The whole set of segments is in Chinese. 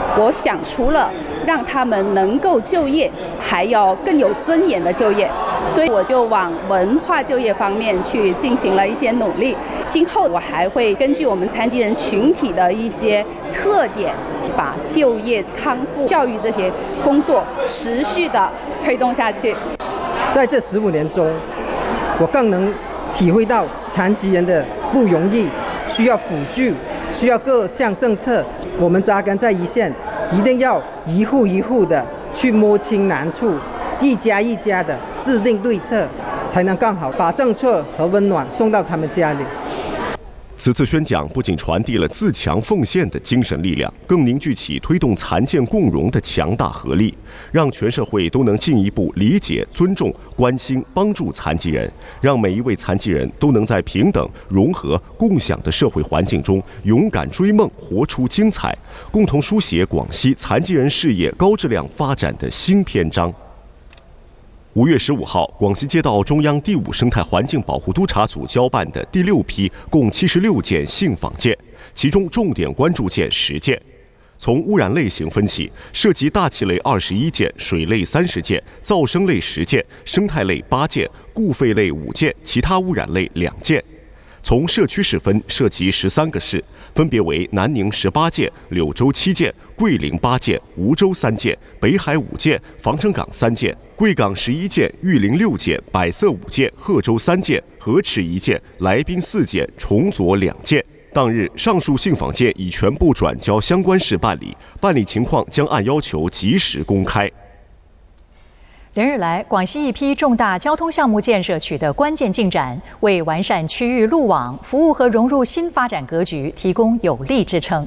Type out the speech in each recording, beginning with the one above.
我想除了让他们能够就业，还要更有尊严的就业，所以我就往文化就业方面去进行了一些努力。今后我还会根据我们残疾人群体的一些特点，把就业、康复、教育这些工作持续的推动下去。 在这15年中，我更能体会到残疾人的不容易，需要辅助，需要各项政策。我们扎根在一线，一定要一户一户的去摸清难处，一家一家的制定对策，才能更好把政策和温暖送到他们家里。 此次宣讲不仅传递了自强奉献的精神力量，更凝聚起推动残健共融的强大合力，让全社会都能进一步理解、尊重、关心、帮助残疾人，让每一位残疾人都能在平等、融合、共享的社会环境中勇敢追梦，活出精彩，共同书写广西残疾人事业高质量发展的新篇章。5月15号，广西接到中央第5生态环境保护督察组交办的第6批共76件信访件，其中重点关注件10件。从污染类型分析，涉及大气类21件、水类30件、噪声类10件、生态类8件、固废类5件、其他污染类2件。从社区市分，涉及13个市，分别为南宁18件、柳州7件、桂林8件、梧州3件、北海5件、防城港3件、贵港11件、玉林6件、百色5件、贺州3件、河池1件、来宾4件、崇左2件。当日，上述信访件已全部转交相关市办理，办理情况将按要求及时公开。 连日来，广西一批重大交通项目建设取得关键进展，为完善区域路网、服务和融入新发展格局提供有力支撑。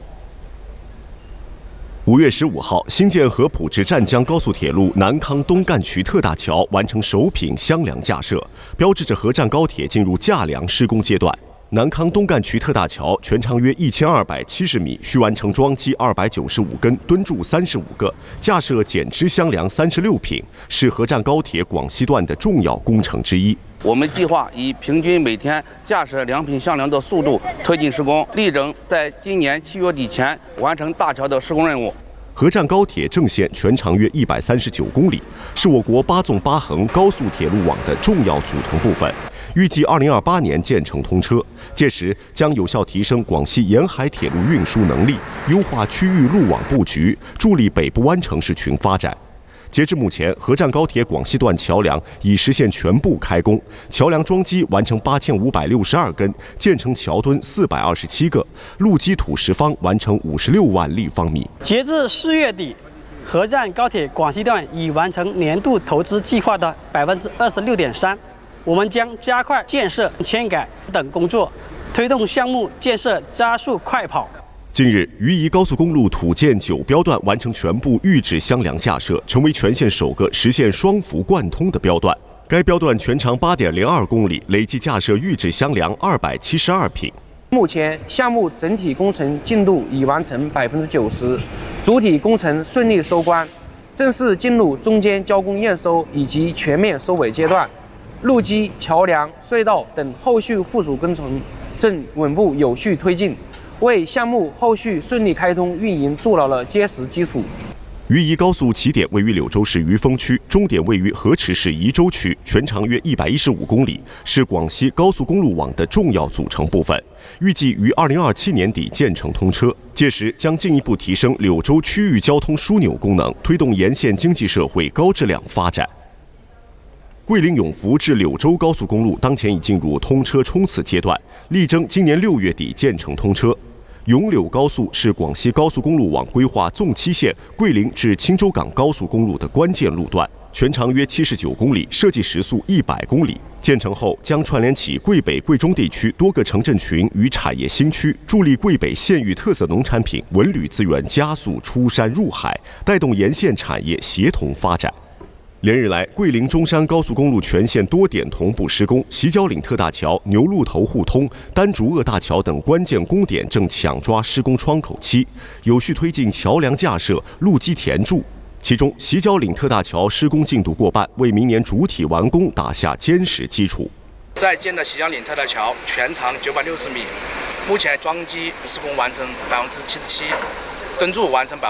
5月15号，新建合浦至湛江高速铁路南康东干渠特大桥完成首品箱梁架设，标志着河湛高铁进入架梁施工阶段。南康东干渠特大桥全长约1270米，需完成装机295根，墩柱35个，架设减支箱梁36品，是河湛高铁广西段的重要工程之一。 我们计划以平均每天架设2品箱梁的速度推进施工，力争在今年7月底前完成大桥的施工任务。 河湛高铁正线全长约139公里，是我国8纵8横高速铁路网的重要组成部分。预计2028年建成通车，届时将有效提升广西沿海铁路运输能力，优化区域路网布局，助力北部湾城市群发展。截至目前，河湛高铁广西段桥梁已实现全部开工，桥梁桩基完成8562根，建成桥墩427个，路基土石方完成56万立方米。 截至4月底，河湛高铁广西段已完成年度投资计划的26.3%。我们将加快建设、迁改等工作，推动项目建设加速快跑。 近日，渝宜高速公路土建9标段完成全部预制箱梁架设，成为全县首个实现双幅贯通的标段。该标段全长8.02公里，累计架设预制箱梁272品。 目前，项目整体工程进度已完成90%，主体工程顺利收官，正式进入中间交工验收以及全面收尾阶段。路基、桥梁、隧道等后续附属工程正稳步有序推进，为项目后续顺利开通运营筑牢了坚实基础。 渝宜高速起点位于柳州市渝丰区，终点位于河池市宜州区，全长约115公里，是广西高速公路网的重要组成部分。预计于2027年底建成通车，届时将进一步提升柳州区域交通枢纽功能，推动沿线经济社会高质量发展。桂林永福至柳州高速公路当前已进入通车冲刺阶段，力争今年6月底建成通车。永柳高速是广西高速公路网规划纵七线桂林至钦州港高速公路的关键路段，全长约79公里，设计时速100公里。建成后将串联起桂北、桂中地区多个城镇群与产业新区，助力桂北县域特色农产品、文旅资源加速出山入海，带动沿线产业协同发展。连日来，桂林中山高速公路全线多点同步施工，洗脚岭特大桥、牛路头互通、丹竹鄂大桥等关键工点正抢抓施工窗口期，有序推进桥梁架设、路基填筑。其中，洗脚岭特大桥施工进度过半，为明年主体完工打下坚实基础。 在建的洗脚岭特大桥全长960米，目前桩基施工完成77%，墩柱完成